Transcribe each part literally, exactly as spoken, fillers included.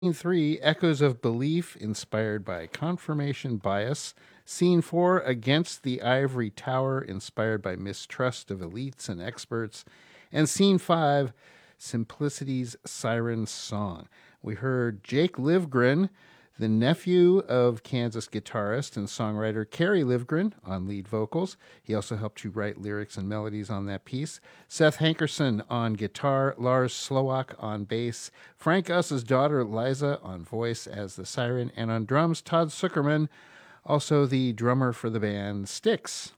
Scene three, Echoes of Belief, inspired by confirmation bias. Scene four, Against the Ivory Tower, inspired by mistrust of elites and experts. And scene five, Simplicity's Siren Song. We heard Jake Livgren, the nephew of Kansas guitarist and songwriter Kerry Livgren, on lead vocals. He also helped to write lyrics and melodies on that piece. Seth Hankerson on guitar, Lars Slowak on bass, Frank Us's daughter Liza on voice as the siren, and on drums, Todd Zuckerman, also the drummer for the band Styx.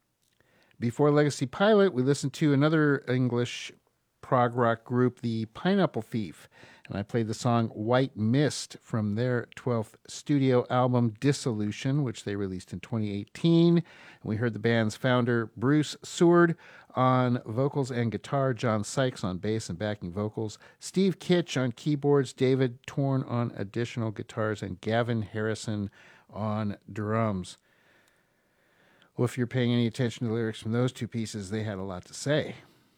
Before Legacy Pilot, we listened to another English prog rock group, the Pineapple Thief, and I played the song White Mist from their twelfth studio album Dissolution, which they released in twenty eighteen. And we heard the band's founder Bruce Seward on vocals and guitar, John Sykes on bass and backing vocals, Steve Kitch on keyboards, David Torn on additional guitars, and Gavin Harrison on drums. Well, if you're paying any attention to the lyrics from those two pieces, they had a lot to say.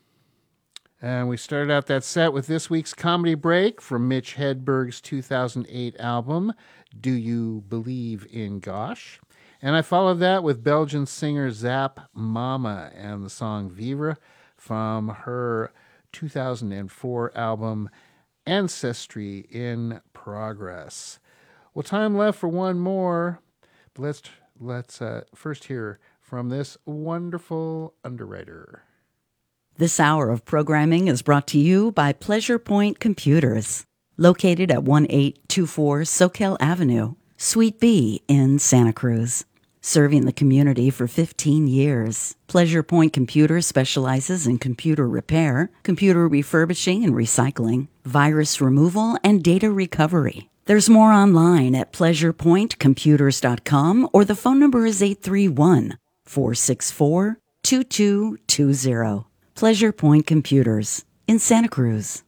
And we started out that set with this week's comedy break from Mitch Hedberg's two thousand eight album, Do You Believe in Gosh? And I followed that with Belgian singer Zap Mama and the song Vivre from her two thousand four album Ancestry in Progress. Well, time left for one more, but let's, let's uh, first hear from this wonderful underwriter. This hour of programming is brought to you by Pleasure Point Computers, located at one eight two four Soquel Avenue, Suite B in Santa Cruz. Serving the community for fifteen years, Pleasure Point Computers specializes in computer repair, computer refurbishing and recycling, virus removal, and data recovery. There's more online at pleasure point computers dot com, or the phone number is eight three one, four six four, two two two zero. Pleasure Point Computers in Santa Cruz.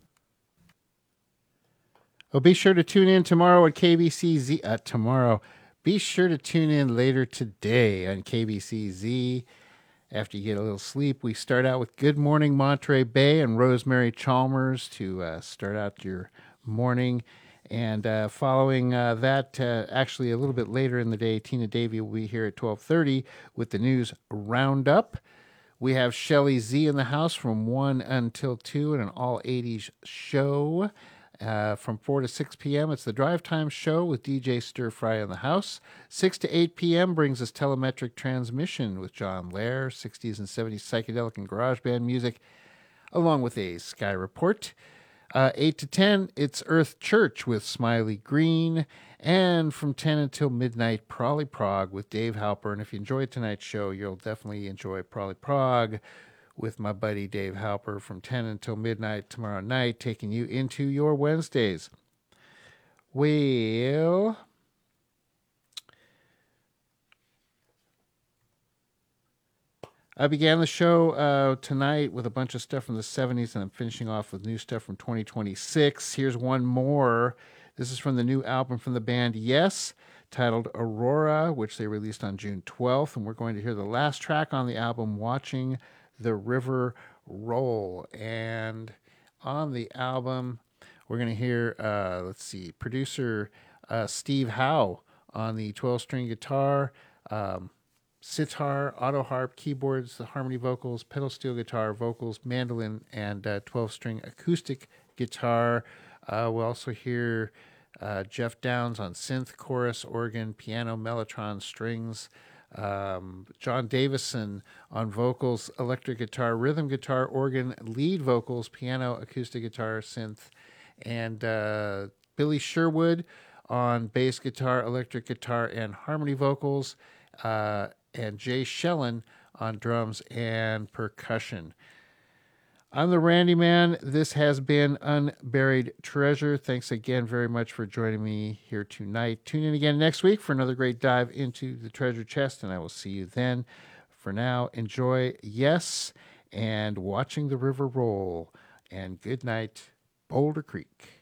Well, be sure to tune in tomorrow at K B C Z. Uh, tomorrow, be sure to tune in later today on K B C Z. After you get a little sleep, we start out with Good Morning Monterey Bay and Rosemary Chalmers to uh, start out your morning. And uh, following uh, that, uh, actually a little bit later in the day, Tina Davey will be here at twelve thirty with the news roundup. We have Shelley Z in the house from one until two and an all eighties show. Uh, from four to six p.m., it's the Drive Time Show with D J Stir Fry in the house. six to eight p.m. brings us Telemetric Transmission with John Lair, sixties and seventies psychedelic and garage band music, along with a Sky Report. Uh, eight to ten, it's Earth Church with Smiley Green. And from ten until midnight, Prolly Prog with Dave Halper. And if you enjoyed tonight's show, you'll definitely enjoy Prolly Prog with my buddy Dave Halper from ten until midnight tomorrow night, taking you into your Wednesdays. Well, I began the show uh, tonight with a bunch of stuff from the seventies, and I'm finishing off with new stuff from twenty twenty-six. Here's one more. This is from the new album from the band Yes, titled Aurora, which they released on June twelfth, and we're going to hear the last track on the album, Watching the River Roll. And on the album, we're going to hear, uh, let's see, producer uh, Steve Howe on the twelve-string guitar, um, sitar, auto harp, keyboards, the harmony vocals, pedal steel guitar, vocals, mandolin, and uh, twelve-string acoustic guitar. Uh, we'll also hear uh, Jeff Downs on synth, chorus, organ, piano, mellotron, strings, um, John Davison on vocals, electric guitar, rhythm guitar, organ, lead vocals, piano, acoustic guitar, synth, and uh, Billy Sherwood on bass guitar, electric guitar, and harmony vocals, uh, and Jay Shellen on drums and percussion. I'm the Randy Man. This has been Unburied Treasure. Thanks again very much for joining me here tonight. Tune in again next week for another great dive into the treasure chest, and I will see you then. For now, enjoy Yes and Watching the River Roll, and good night, Boulder Creek.